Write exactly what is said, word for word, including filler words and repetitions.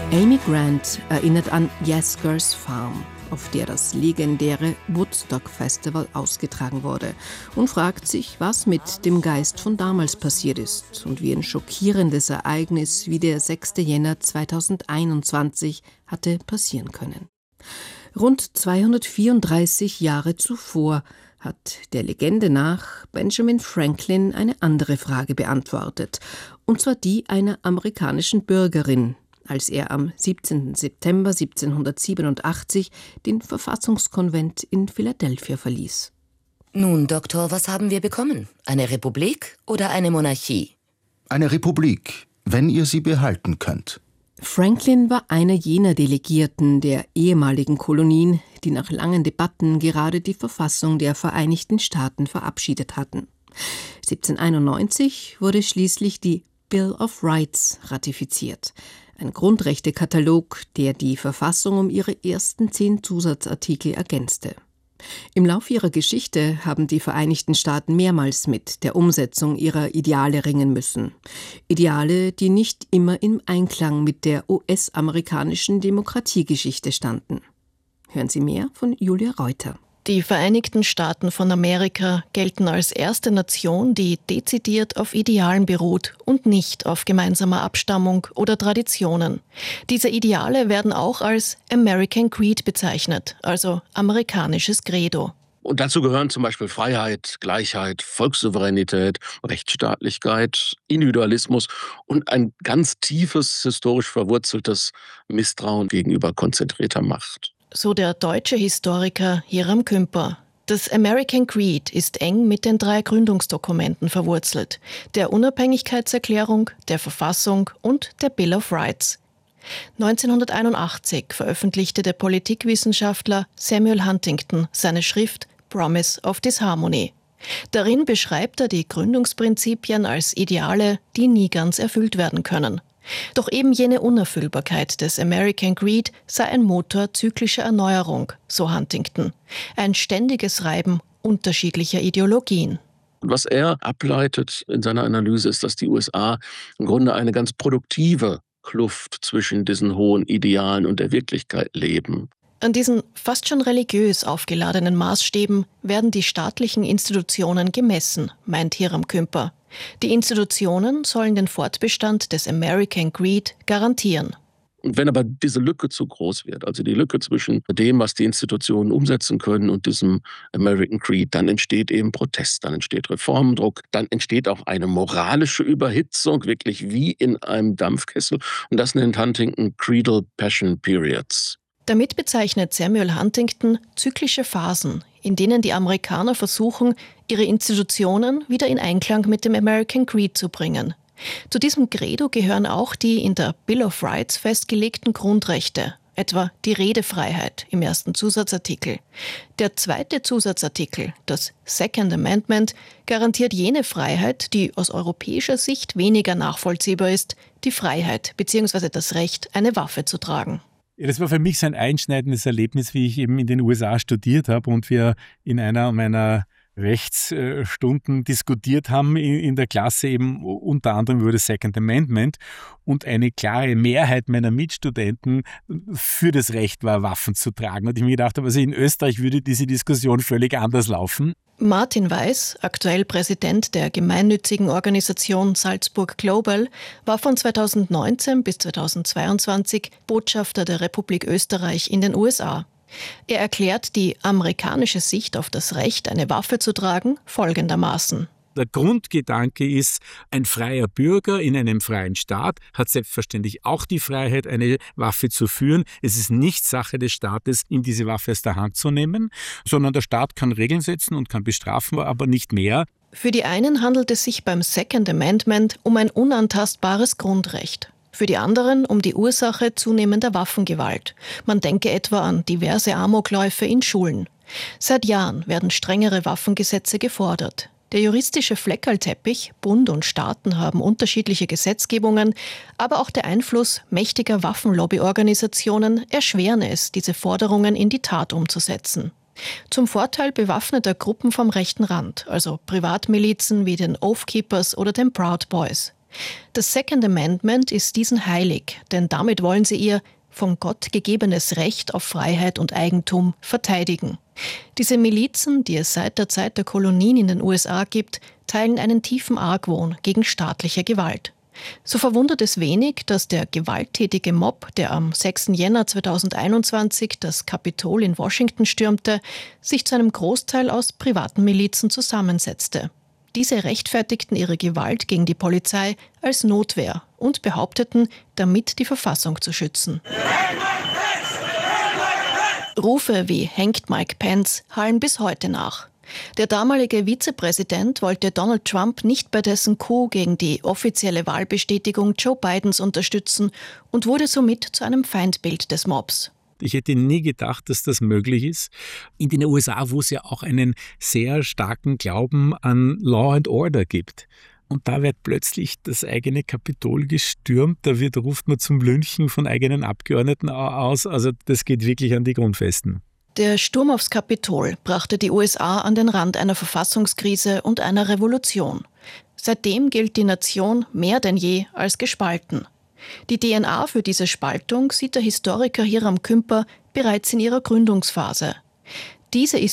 Amy Grant erinnert an Yasgur's Farm, auf der das legendäre Woodstock Festival ausgetragen wurde, und fragt sich, was mit dem Geist von damals passiert ist und wie ein schockierendes Ereignis wie der sechster Jänner zweitausendeinundzwanzig hatte passieren können. Rund zweihundertvierunddreißig Jahre zuvor hat der Legende nach Benjamin Franklin eine andere Frage beantwortet, und zwar die einer amerikanischen Bürgerin, als er am siebzehnten September siebzehnhundertsiebenundachtzig den Verfassungskonvent in Philadelphia verließ. Nun, Doktor, was haben wir bekommen? Eine Republik oder eine Monarchie? Eine Republik, wenn ihr sie behalten könnt. Franklin war einer jener Delegierten der ehemaligen Kolonien, die nach langen Debatten gerade die Verfassung der Vereinigten Staaten verabschiedet hatten. siebzehnhunderteinundneunzig wurde schließlich die Bill of Rights ratifiziert, ein Grundrechtekatalog, der die Verfassung um ihre ersten zehn Zusatzartikel ergänzte. Im Laufe ihrer Geschichte haben die Vereinigten Staaten mehrmals mit der Umsetzung ihrer Ideale ringen müssen. Ideale, die nicht immer im Einklang mit der U S-amerikanischen Demokratiegeschichte standen. Hören Sie mehr von Julia Reuter. Die Vereinigten Staaten von Amerika gelten als erste Nation, die dezidiert auf Idealen beruht und nicht auf gemeinsamer Abstammung oder Traditionen. Diese Ideale werden auch als American Creed bezeichnet, also amerikanisches Credo. Und dazu gehören zum Beispiel Freiheit, Gleichheit, Volkssouveränität, Rechtsstaatlichkeit, Individualismus und ein ganz tiefes, historisch verwurzeltes Misstrauen gegenüber konzentrierter Macht. So der deutsche Historiker Hiram Kümper. Das American Creed ist eng mit den drei Gründungsdokumenten verwurzelt: der Unabhängigkeitserklärung, der Verfassung und der Bill of Rights. neunzehnhunderteinundachtzig veröffentlichte der Politikwissenschaftler Samuel Huntington seine Schrift Promise of Disharmony. Darin beschreibt er die Gründungsprinzipien als Ideale, die nie ganz erfüllt werden können. Doch eben jene Unerfüllbarkeit des American Creed sei ein Motor zyklischer Erneuerung, so Huntington. Ein ständiges Reiben unterschiedlicher Ideologien. Und was er ableitet in seiner Analyse ist, dass die U S A im Grunde eine ganz produktive Kluft zwischen diesen hohen Idealen und der Wirklichkeit leben. An diesen fast schon religiös aufgeladenen Maßstäben werden die staatlichen Institutionen gemessen, meint Hiram Kümper. Die Institutionen sollen den Fortbestand des American Creed garantieren. Und wenn aber diese Lücke zu groß wird, also die Lücke zwischen dem, was die Institutionen umsetzen können und diesem American Creed, dann entsteht eben Protest, dann entsteht Reformdruck, dann entsteht auch eine moralische Überhitzung, wirklich wie in einem Dampfkessel. Und das nennt Huntington Creedal Passion Periods. Damit bezeichnet Samuel Huntington zyklische Phasen, in denen die Amerikaner versuchen, ihre Institutionen wieder in Einklang mit dem American Creed zu bringen. Zu diesem Credo gehören auch die in der Bill of Rights festgelegten Grundrechte, etwa die Redefreiheit im ersten Zusatzartikel. Der zweite Zusatzartikel, das Second Amendment, garantiert jene Freiheit, die aus europäischer Sicht weniger nachvollziehbar ist, die Freiheit bzw. das Recht, eine Waffe zu tragen. Ja, das war für mich so ein einschneidendes Erlebnis, wie ich eben in den U S A studiert habe und wir in einer meiner Rechtsstunden diskutiert haben in der Klasse eben unter anderem über das Second Amendment und eine klare Mehrheit meiner Mitstudenten für das Recht war, Waffen zu tragen. Und ich mir gedacht habe, also in Österreich würde diese Diskussion völlig anders laufen. Martin Weiß, aktuell Präsident der gemeinnützigen Organisation Salzburg Global, war von zweitausendneunzehn bis zweitausendzweiundzwanzig Botschafter der Republik Österreich in den U S A. Er erklärt die amerikanische Sicht auf das Recht, eine Waffe zu tragen, folgendermaßen. Der Grundgedanke ist, ein freier Bürger in einem freien Staat hat selbstverständlich auch die Freiheit, eine Waffe zu führen. Es ist nicht Sache des Staates, ihm diese Waffe aus der Hand zu nehmen, sondern der Staat kann Regeln setzen und kann bestrafen, aber nicht mehr. Für die einen handelt es sich beim Second Amendment um ein unantastbares Grundrecht. Für die anderen um die Ursache zunehmender Waffengewalt. Man denke etwa an diverse Amokläufe in Schulen. Seit Jahren werden strengere Waffengesetze gefordert. Der juristische Fleckerlteppich, Bund und Staaten haben unterschiedliche Gesetzgebungen, aber auch der Einfluss mächtiger Waffenlobbyorganisationen erschweren es, diese Forderungen in die Tat umzusetzen. Zum Vorteil bewaffneter Gruppen vom rechten Rand, also Privatmilizen wie den Oath Keepers oder den Proud Boys. Das Second Amendment ist diesen heilig, denn damit wollen sie ihr von Gott gegebenes Recht auf Freiheit und Eigentum verteidigen. Diese Milizen, die es seit der Zeit der Kolonien in den U S A gibt, teilen einen tiefen Argwohn gegen staatliche Gewalt. So verwundert es wenig, dass der gewalttätige Mob, der am sechsten Jänner zweitausendeinundzwanzig das Kapitol in Washington stürmte, sich zu einem Großteil aus privaten Milizen zusammensetzte. Diese rechtfertigten ihre Gewalt gegen die Polizei als Notwehr und behaupteten, damit die Verfassung zu schützen. Rufe wie „Hängt Mike Pence" hallen bis heute nach. Der damalige Vizepräsident wollte Donald Trump nicht bei dessen Coup gegen die offizielle Wahlbestätigung Joe Bidens unterstützen und wurde somit zu einem Feindbild des Mobs. Ich hätte nie gedacht, dass das möglich ist. In den U S A, wo es ja auch einen sehr starken Glauben an Law and Order gibt. Und da wird plötzlich das eigene Kapitol gestürmt, da wird, ruft man zum Lynchen von eigenen Abgeordneten aus. Also das geht wirklich an die Grundfesten. Der Sturm aufs Kapitol brachte die U S A an den Rand einer Verfassungskrise und einer Revolution. Seitdem gilt die Nation mehr denn je als gespalten. Die D N A für diese Spaltung sieht der Historiker Hiram Kümper bereits in ihrer Gründungsphase. Diese ist